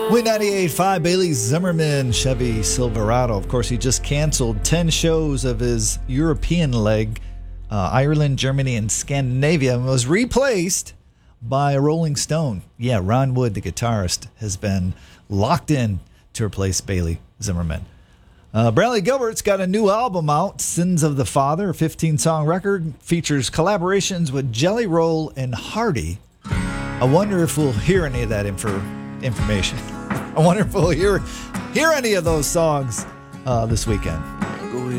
Win 98.5, Bailey Zimmerman, Chevy Silverado. Of course, he just canceled 10 shows of his European leg, Ireland, Germany, and Scandinavia, and was replaced by a Rolling Stone. Yeah, Ron Wood, the guitarist, has been locked in to replace Bailey Zimmerman. Bradley Gilbert's got a new album out, Sins of the Father, a 15-song record, features collaborations with Jelly Roll and Hardy. I wonder if we'll hear any of that information. I wonder if we'll hear any of those songs this weekend.